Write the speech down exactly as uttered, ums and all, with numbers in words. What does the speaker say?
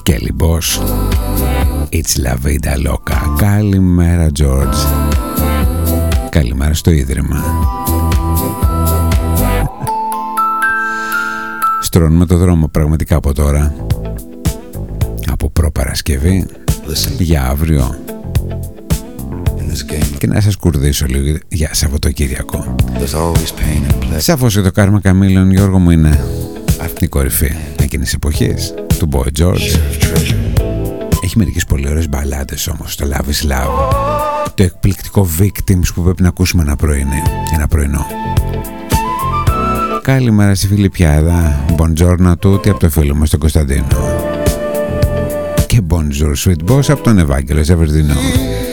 Kelly Boss, It's La Vida Loca. Καλημέρα George. Καλημέρα στο Ίδρυμα. Στρώνουμε το δρόμο πραγματικά από τώρα, από προπαρασκευή για αύριο, και να σας κουρδίσω λίγο για Σαββατοκύριακο. Σαφώς το Κάρμα Καμήλων, Γιώργο μου, είναι η κορυφή εκείνης εποχής του Boy George. Έχει μερικές πολύ ωραίες μπαλάντες όμως, το Love is Love, το εκπληκτικό Victims που πρέπει να ακούσουμε ένα πρωινό, ένα πρωινό. Καλημέρα στη Φιλιππιάδα, Buongiorno a tutti από το φίλο μας τον Κωνσταντίνο, και Bonjour Sweet Boss από τον Ευάγγελο Ζαβερδινό.